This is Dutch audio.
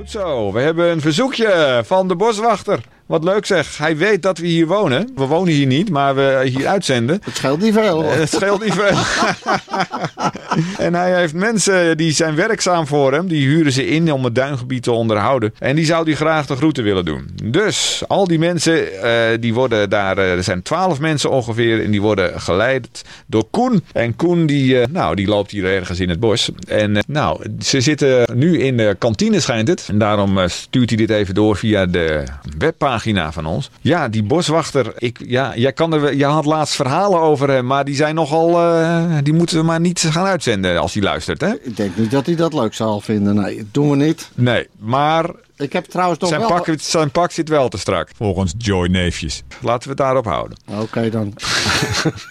Goed zo, we hebben een verzoekje van de boswachter. Wat leuk zeg, hij weet dat we hier wonen. We wonen hier niet, maar we hier uitzenden. Het scheelt niet veel. Het scheelt niet veel. En hij heeft mensen die zijn werkzaam voor hem. Die huren ze in om het duingebied te onderhouden. En die zou hij graag de groeten willen doen. Dus al die mensen, die worden daar... er zijn 12 mensen ongeveer. En die worden geleid door Koen. En Koen die loopt hier ergens in het bos. En ze zitten nu in de kantine schijnt het. En daarom stuurt hij dit even door via de webpagina van ons. Ja, die boswachter. Je had laatst verhalen over hem. Maar die zijn nogal... die moeten we maar niet gaan uitzenden als hij luistert, hè? Ik denk niet dat hij dat leuk zal vinden. Nee, dat doen we niet. Nee, maar... Ik heb trouwens toch zijn pak zit wel te strak. Volgens Joy Neefjes. Laten we het daarop houden. Oké dan.